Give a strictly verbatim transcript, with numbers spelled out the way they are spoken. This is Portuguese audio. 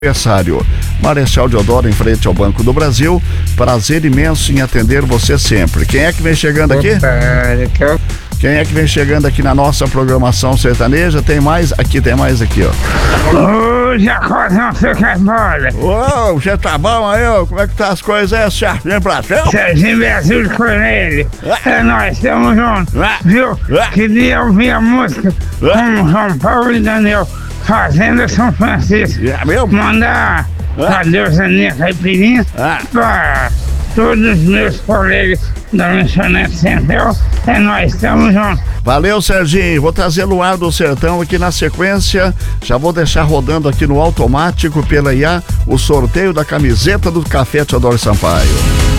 Aniversário. Marechal Deodoro, em frente ao Banco do Brasil. Prazer imenso em atender você sempre. Quem é que vem chegando aqui? Quem é que vem chegando aqui na nossa programação sertaneja? Tem mais? Aqui, tem mais aqui, ó. Ô, Jacó, não sei que é bola. Ô, você tá bom aí, ó? Como é que tá as coisas aí, Serginho Brasil? Serginho Brasil de Coelho. É nós, estamos juntos. Viu? Queria ouvir a música com João Paulo e Daniel. Fazenda São Francisco. É mesmo? Mandar pra Deusaninha Caipirinha, Ah. pra todos os meus colegas da Lanchonete Central. É nós, estamos juntos. Valeu, Serginho. Vou trazer Luar do Sertão aqui na sequência. Já vou deixar rodando aqui no automático pela I A o sorteio da camiseta do Café Teodoro Sampaio.